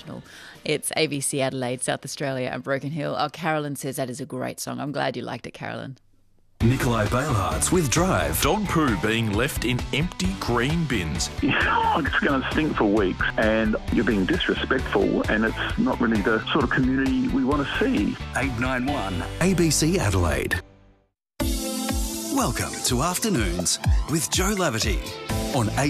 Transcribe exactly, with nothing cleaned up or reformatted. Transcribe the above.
International. It's A B C Adelaide, South Australia and Broken Hill. Oh, Carolyn says that is a great song. I'm glad you liked it, Carolyn. Nikolai Bailhartz with Drive. Dog poo being left in empty green bins. It's going to stink for weeks and you're being disrespectful and it's not really the sort of community we want to see. eight nine one A B C Adelaide. Welcome to Afternoons with Joe Laverty on